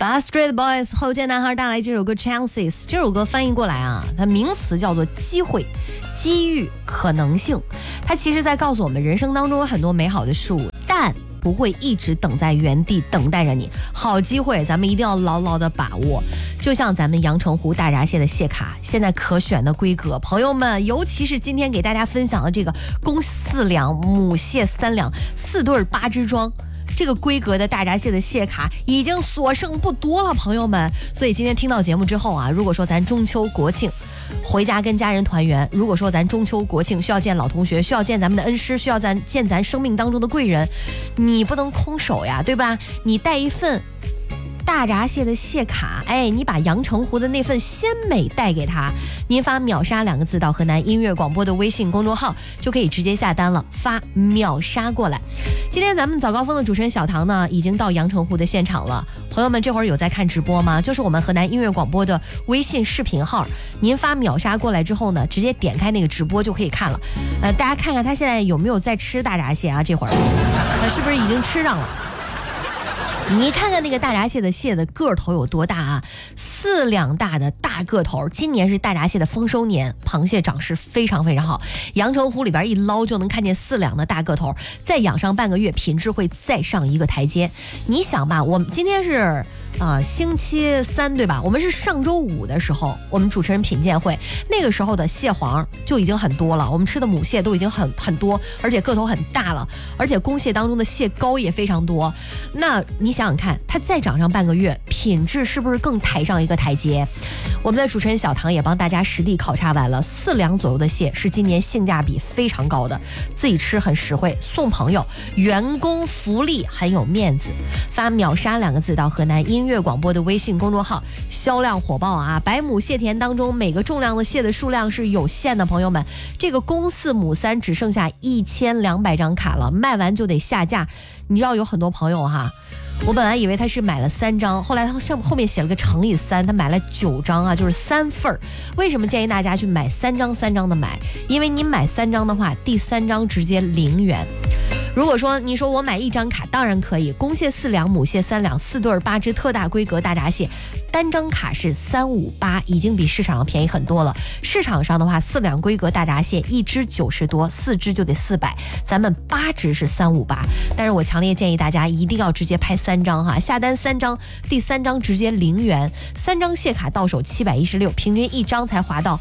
Backstreet Boys 后街男孩带来这首歌 Chances， 这首歌翻译过来啊，它名词叫做机会、机遇、可能性。它其实在告诉我们，人生当中有很多美好的事物，但不会一直等在原地等待着你。好机会咱们一定要牢牢的把握。就像咱们阳澄湖大闸蟹的蟹卡，现在可选的规格，朋友们，尤其是今天给大家分享的这个公4两、母蟹3两，4对8只装。这个规格的大闸蟹的蟹卡已经所剩不多了，朋友们。所以今天听到节目之后啊，如果说咱中秋国庆回家跟家人团圆，如果说咱中秋国庆需要见老同学，需要见咱们的恩师，需要见咱生命当中的贵人，你不能空手呀，对吧？你带一份大闸蟹的蟹卡，你把阳澄湖的那份鲜美带给他，您发秒杀2个字到河南音乐广播的微信公众号，就可以直接下单了，发秒杀过来。今天咱们早高峰的主持人小唐呢，已经到阳澄湖的现场了。朋友们，这会儿有在看直播吗？就是我们河南音乐广播的微信视频号，您发秒杀过来之后呢，直接点开那个直播就可以看了。大家看看他现在有没有在吃大闸蟹啊？这会儿是不是已经吃上了？你看看那个大闸蟹的蟹的个头有多大啊！4两大的大个头，今年是大闸蟹的丰收年，螃蟹长势非常非常好。阳澄湖里边一捞就能看见4两的大个头，再养上半个月，品质会再上一个台阶。你想吧，我们今天是星期3对吧？我们是上周5的时候，我们主持人品鉴会，那个时候的蟹黄就已经很多了，我们吃的母蟹都已经很多，而且个头很大了，而且公蟹当中的蟹膏也非常多。那你想想看，它再长上半个月，品质是不是更抬上一个台阶？我们的主持人小唐也帮大家实地考察完了，4两左右的蟹是今年性价比非常高的，自己吃很实惠，送朋友，员工福利很有面子。发秒杀2个字到河南音乐广播的微信公众号，销量火爆啊！百亩蟹田当中，每个重量的蟹的数量是有限的，朋友们，这个公4母3只剩下1200张卡了，卖完就得下架。你知道有很多朋友哈，我本来以为他是买了3张，后来他后面写了个乘以3，他买了9张啊，就是3份。为什么建议大家去买3张的买？因为你买3张的话，第3张直接0元。如果说你说我买1张卡，当然可以，公蟹4两，母蟹3两，4对8只特大规格大闸蟹，单张卡是358，已经比市场上便宜很多了。市场上的话，4两规格大闸蟹1只90多，4只就得400，咱们8只是358。但是我强烈建议大家一定要直接拍3张哈，下单3张，第3张直接0元，3张蟹卡到手716，平均1张才划到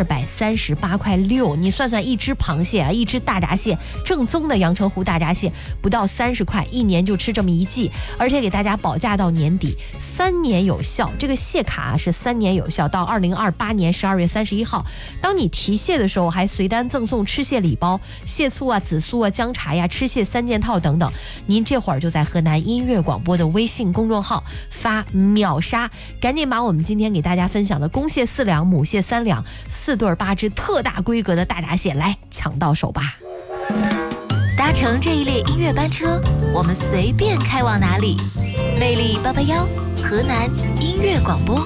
238.6块。你算算，一只螃蟹啊，一只大闸蟹，正宗的阳澄湖大闸蟹不到30块，一年就吃这么一季，而且给大家保价到年底，3年有效。这个蟹卡是3年有效，到2028年12月31号。当你提蟹的时候，还随单赠送吃蟹礼包，蟹醋啊、紫苏啊、姜茶呀、吃蟹3件套等等。您这会儿就在河南音乐广播的微信公众号发秒杀，赶紧把我们今天给大家分享的公蟹4两、母蟹3两、4对8只特大规格的大闸蟹来抢到手吧。 搭乘这一列音乐班车，我们随便开往哪里？魅力881，河南音乐广播。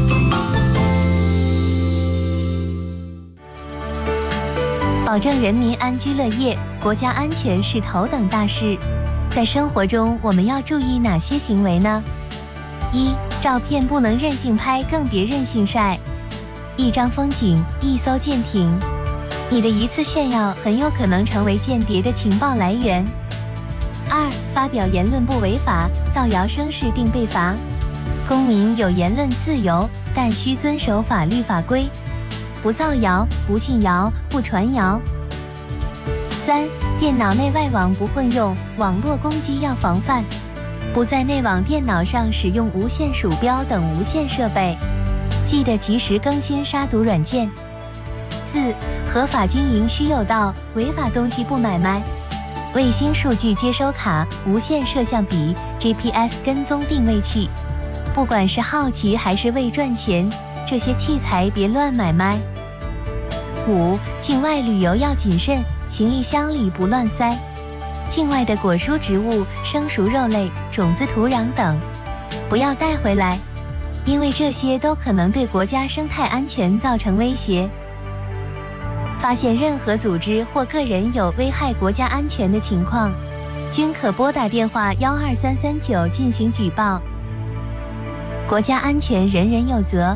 保证人民安居乐业，国家安全是头等大事。在生活中，我们要注意哪些行为呢？1. 照片不能任性拍，更别任性晒。一张风景，一艘舰艇，你的一次炫耀很有可能成为间谍的情报来源。2. 发表言论不违法，造谣生事定被罚。公民有言论自由，但需遵守法律法规，不造谣，不信谣，不传谣。3. 电脑内外网不混用，网络攻击要防范，不在内网电脑上使用无线鼠标等无线设备，记得及时更新杀毒软件。4. 合法经营需有道，违法东西不买卖。卫星数据接收卡、无线摄像笔、GPS 跟踪定位器，不管是好奇还是为赚钱，这些器材别乱买卖。5. 境外旅游要谨慎，行李箱里不乱塞。境外的果蔬植物、生熟肉类、种子、土壤等，不要带回来，因为这些都可能对国家生态安全造成威胁。发现任何组织或个人有危害国家安全的情况，均可拨打电话12339进行举报。 国家安全人人有责。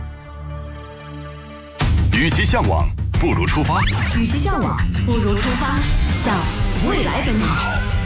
与其向往，不如出发。 与其向往，不如出发，向未来奔跑。